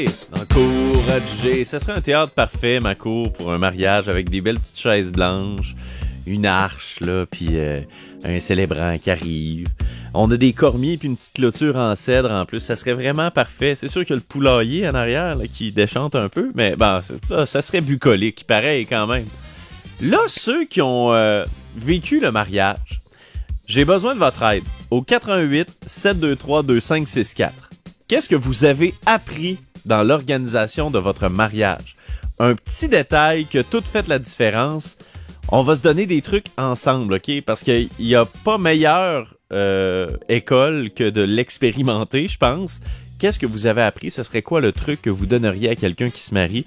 En cour G, ça serait un théâtre parfait, ma cour, pour un mariage avec des belles petites chaises blanches, une arche, là, puis un célébrant qui arrive. On a des cormiers puis une petite clôture en cèdre en plus. Ça serait vraiment parfait. C'est sûr qu'il y a le poulailler en arrière là, qui déchante un peu, mais bon, ça serait bucolique, pareil quand même. Là, ceux qui ont vécu le mariage, j'ai besoin de votre aide. Au 88-723-2564. Qu'est-ce que vous avez appris dans l'organisation de votre mariage? Un petit détail qui a tout fait la différence. On va se donner des trucs ensemble, OK? Parce qu'il n'y a pas meilleure école que de l'expérimenter, je pense. Qu'est-ce que vous avez appris? Ce serait quoi le truc que vous donneriez à quelqu'un qui se marie?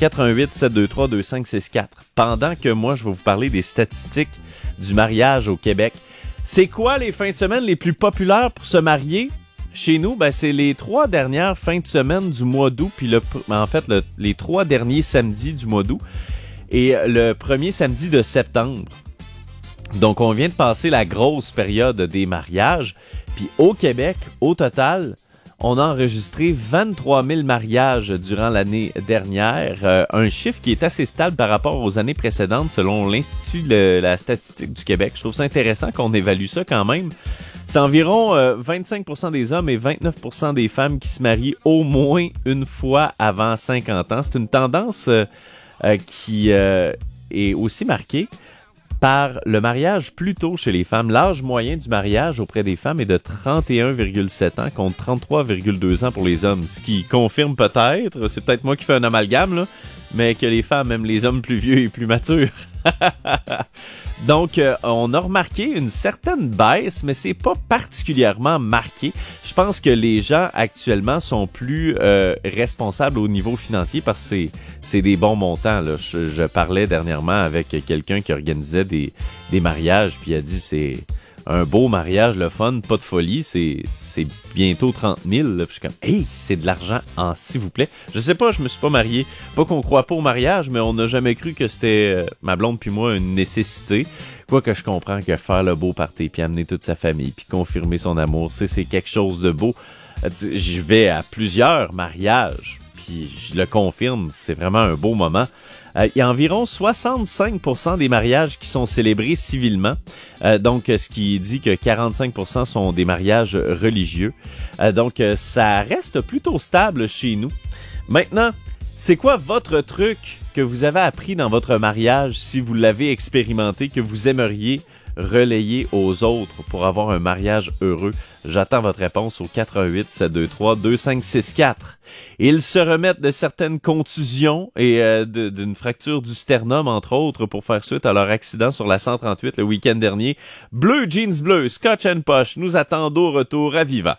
88-723-2564. Pendant que moi, je vais vous parler des statistiques du mariage au Québec. C'est quoi les fins de semaine les plus populaires pour se marier? Chez nous, ben, c'est les 3 dernières fins de semaine du mois d'août, puis les 3 derniers samedis du mois d'août et le premier samedi de septembre. Donc, on vient de passer la grosse période des mariages. Puis au Québec, au total, on a enregistré 23 000 mariages durant l'année dernière. Un chiffre qui est assez stable par rapport aux années précédentes selon l'Institut de la statistique du Québec. Je trouve ça intéressant qu'on évalue ça quand même. C'est environ 25% des hommes et 29% des femmes qui se marient au moins une fois avant 50 ans. C'est une tendance qui est aussi marquée par le mariage plus tôt chez les femmes. L'âge moyen du mariage auprès des femmes est de 31,7 ans contre 33,2 ans pour les hommes. Ce qui confirme peut-être, c'est peut-être moi qui fais un amalgame, là, mais que les femmes aiment les hommes plus vieux et plus matures. Donc, on a remarqué une certaine baisse, mais c'est pas particulièrement marqué. Je pense que les gens actuellement sont plus responsables au niveau financier parce que c'est des bons montants. Là. Je parlais dernièrement avec quelqu'un qui organisait des mariages, puis il a dit c'est un beau mariage, le fun, pas de folie, c'est bientôt 30 000. Là. Puis je suis comme, hey, c'est de l'argent en s'il vous plaît. Je sais pas, je me suis pas marié. Pas qu'on croit pas au mariage, mais on n'a jamais cru que c'était, ma blonde puis moi, une nécessité. Quoique je comprends que faire le beau party, puis amener toute sa famille, puis confirmer son amour, c'est quelque chose de beau. Je vais à plusieurs mariages, puis je le confirme, c'est vraiment un beau moment. Il y a environ 65% des mariages qui sont célébrés civilement, donc ce qui dit que 45% sont des mariages religieux. Donc ça reste plutôt stable chez nous. Maintenant, c'est quoi votre truc que vous avez appris dans votre mariage, si vous l'avez expérimenté, que vous aimeriez relayer aux autres pour avoir un mariage heureux? J'attends votre réponse au 88-723-2564. Ils se remettent de certaines contusions et d'une fracture du sternum, entre autres, pour faire suite à leur accident sur la 138 le week-end dernier. Bleu Jeans Bleu, Scotch and Posh nous attendent au retour à Viva.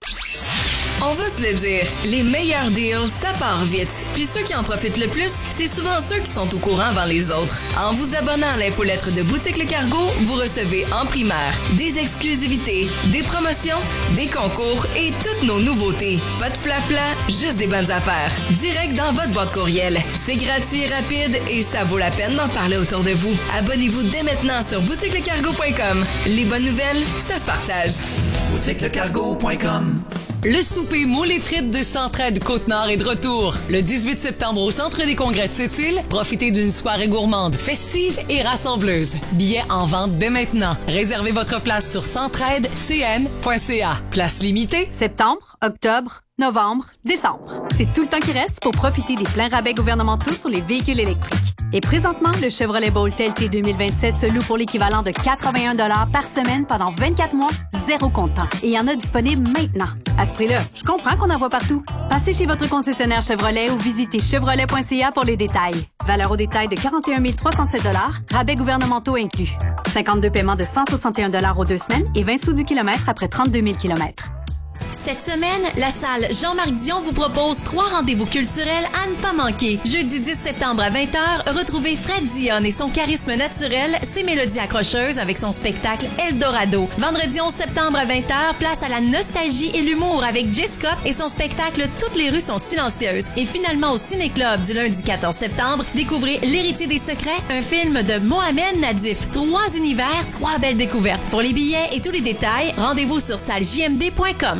On va se le dire, les meilleurs deals, ça part vite. Puis ceux qui en profitent le plus, c'est souvent ceux qui sont au courant avant les autres. En vous abonnant à l'infolettre de Boutique Le Cargo, vous recevez en primaire des exclusivités, des promotions, des concours et toutes nos nouveautés. Pas de flafla, juste des bonnes affaires. Direct dans votre boîte courriel. C'est gratuit et rapide et ça vaut la peine d'en parler autour de vous. Abonnez-vous dès maintenant sur boutiquelecargo.com. Les bonnes nouvelles, ça se partage. boutiquelecargo.com. Le souper moules et frites de Centraide Côte-Nord est de retour. Le 18 septembre au Centre des Congrès de Sept-Îles, profitez d'une soirée gourmande, festive et rassembleuse. Billets en vente dès maintenant. Réservez votre place sur centraidecn.ca. Place limitée. Septembre, octobre, novembre, décembre. C'est tout le temps qui reste pour profiter des pleins rabais gouvernementaux sur les véhicules électriques. Et présentement, le Chevrolet Bolt LT 2027 se loue pour l'équivalent de 81 $ par semaine pendant 24 mois, zéro comptant. Et il y en a disponible maintenant. À ce prix-là, je comprends qu'on en voit partout. Passez chez votre concessionnaire Chevrolet ou visitez chevrolet.ca pour les détails. Valeur au détail de 41 307 $, rabais gouvernementaux inclus. 52 paiements de 161 $ aux 2 semaines et 20 sous du kilomètre après 32 000 kilomètres. Cette semaine, la salle Jean-Marc Dion vous propose 3 rendez-vous culturels à ne pas manquer. Jeudi 10 septembre à 20h, retrouvez Fred Dionne et son charisme naturel, ses mélodies accrocheuses avec son spectacle Eldorado. Vendredi 11 septembre à 20h, place à la nostalgie et l'humour avec Jay Scott et son spectacle Toutes les rues sont silencieuses. Et finalement au Ciné-Club du lundi 14 septembre, découvrez L'héritier des secrets, un film de Mohamed Nadif. 3 univers, 3 belles découvertes. Pour les billets et tous les détails, rendez-vous sur salejmd.com.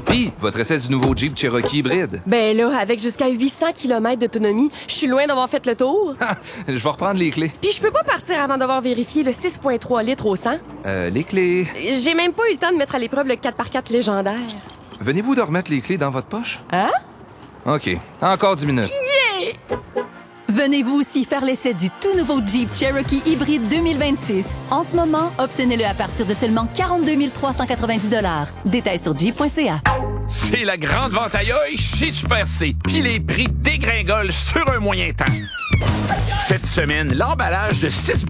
Puis, votre essai du nouveau Jeep Cherokee hybride. Ben là, avec jusqu'à 800 km d'autonomie, je suis loin d'avoir fait le tour. Je vais reprendre les clés. Puis je peux pas partir avant d'avoir vérifié le 6,3 litres au 100. Les clés... J'ai même pas eu le temps de mettre à l'épreuve le 4x4 légendaire. Venez-vous de remettre les clés dans votre poche? Hein? OK. Encore 10 minutes. Yeah! Venez-vous aussi faire l'essai du tout nouveau Jeep Cherokee hybride 2026. En ce moment, obtenez-le à partir de seulement 42 390 $. Détails sur jeep.ca. C'est la grande vente aïe chez Super C. Puis les prix dégringolent sur un moyen temps. Cette semaine, l'emballage de 6